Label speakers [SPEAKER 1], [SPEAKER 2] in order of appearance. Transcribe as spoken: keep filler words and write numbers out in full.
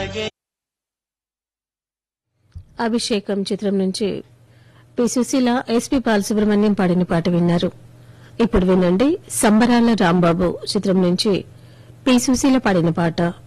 [SPEAKER 1] అభిషేకం చిత్రం నుంచి పి సుశీల ఎస్పి బాలసుబ్రహ్మణ్యం పాడిన పాట విన్నారు. ఇప్పుడు వినండి సంబరాల రాంబాబు చిత్రం నుంచి పి సుశీల పాడిన పాట.